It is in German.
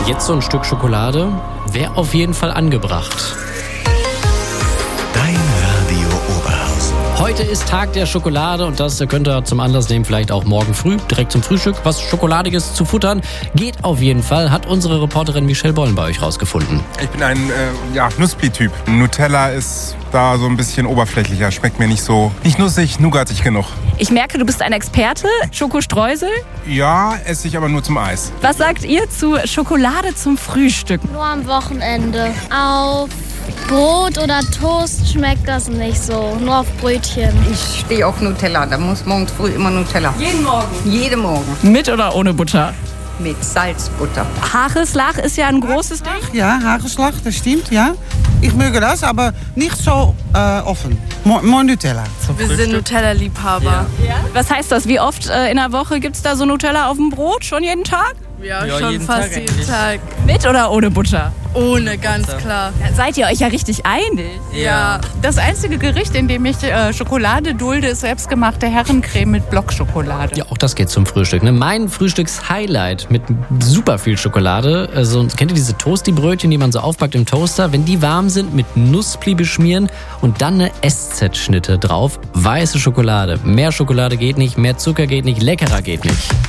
Jetzt so ein Stück Schokolade wäre auf jeden Fall angebracht. Dein Radio Oberhausen. Heute ist Tag der Schokolade und das könnt ihr zum Anlass nehmen, vielleicht auch morgen früh, direkt zum Frühstück, was Schokoladiges zu futtern. Geht auf jeden Fall, hat unsere Reporterin Michelle Bollen bei euch rausgefunden. Ich bin ein Nussbli-Typ. Nutella ist da so ein bisschen oberflächlicher, schmeckt mir nicht nussig, nougatig genug. Ich merke, du bist ein Experte. Schokostreusel? Ja, esse ich aber nur zum Eis. Was sagt ihr zu Schokolade zum Frühstück? Nur am Wochenende. Auf Brot oder Toast schmeckt das nicht so, nur auf Brötchen. Ich stehe auf Nutella, da muss morgens früh immer Nutella. Jeden Morgen? Jeden Morgen. Mit oder ohne Butter? Mit Salzbutter. Hagelslag ist ja ein großes Ding. Ja, Hagelslag, das stimmt, ja. Ich möge das, aber nicht so offen. More Nutella. Wir sind Nutella-Liebhaber. Ja. Was heißt das? Wie oft in der Woche gibt es da so Nutella auf dem Brot? Schon jeden Tag? Ja, schon fast jeden Tag. Mit oder ohne Butter? Ohne, ganz klar. Dann seid ihr euch ja richtig einig. Ja. Das einzige Gericht, in dem ich Schokolade dulde, ist selbstgemachte Herrencreme mit Blockschokolade. Ja, auch das geht zum Frühstück. Ne? Mein Frühstückshighlight mit super viel Schokolade. Also, kennt ihr diese Toasty-Brötchen, die man so aufpackt im Toaster? Wenn die warm sind, mit Nusspli beschmieren und dann eine SZ-Schnitte drauf. Weiße Schokolade. Mehr Schokolade geht nicht, mehr Zucker geht nicht, leckerer geht nicht.